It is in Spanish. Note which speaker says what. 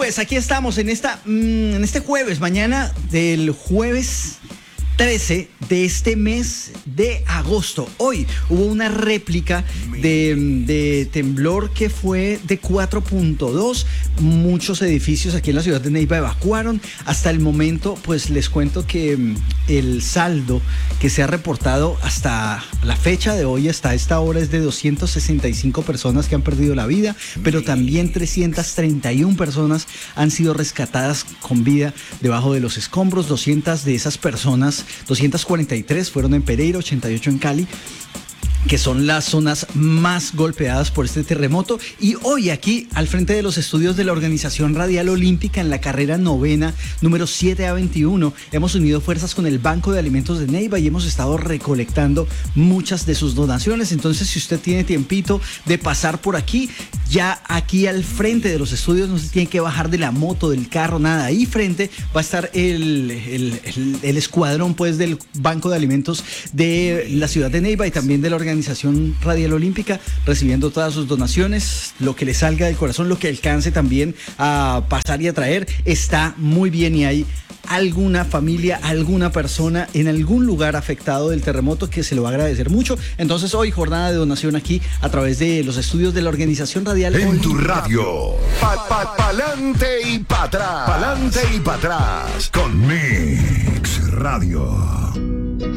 Speaker 1: pues aquí estamos en este jueves, mañana del jueves 13 de este mes de agosto. Hoy hubo una réplica de temblor que fue de 4.2. Muchos edificios aquí en la ciudad de Neiva evacuaron. Hasta el momento, pues les cuento que el saldo que se ha reportado hasta la fecha de hoy, hasta esta hora, es de 265 personas que han perdido la vida, pero también 331 personas han sido rescatadas con vida debajo de los escombros. 200 de esas personas, 243 fueron en Pereira, 88 en Cali, que son las zonas más golpeadas por este terremoto. Y hoy aquí, al frente de los estudios de la Organización Radial Olímpica, en la carrera novena, número 7A21, hemos unido fuerzas con el Banco de Alimentos de Neiva y hemos estado recolectando muchas de sus donaciones. Entonces, si usted tiene tiempito de pasar por aquí, ya aquí al frente de los estudios, no se tiene que bajar de la moto, del carro, nada. Ahí frente va a estar el escuadrón, pues, del Banco de Alimentos de la ciudad de Neiva y también de la Organización Radial Olímpica, recibiendo todas sus donaciones, lo que le salga del corazón, lo que alcance también a pasar y a traer. Está muy bien, y hay alguna familia, alguna persona en algún lugar afectado del terremoto que se lo va a agradecer mucho. Entonces hoy jornada de donación aquí a través de los estudios de la Organización Radial
Speaker 2: en
Speaker 1: Olímpica.
Speaker 2: Tu radio. Pa'lante y pa' atrás. Pa'lante y pa' atrás. Con Mix Radio.